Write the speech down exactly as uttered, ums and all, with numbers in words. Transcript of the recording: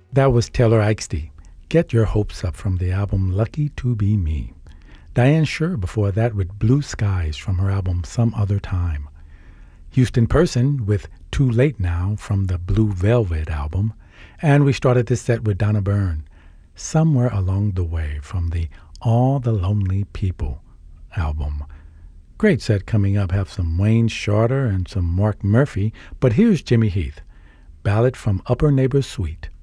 That was Taylor Ikesty. Get Your Hopes Up from the album Lucky to Be Me. Diane Shure before that with Blue Skies from her album Some Other Time. Houston Person with Too Late Now from the Blue Velvet album. And we started this set with Donna Byrne, Somewhere Along the Way from the All the Lonely People album. Great set coming up. Have some Wayne Shorter and some Mark Murphy. But here's Jimmy Heath, Ballad from Upper Neighbor Suite.